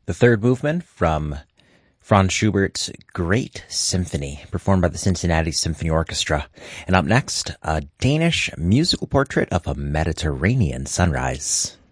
The third movement from Franz Schubert's Great Symphony, performed by the Cincinnati Symphony Orchestra. And up next, a Danish musical portrait of a Mediterranean sunrise.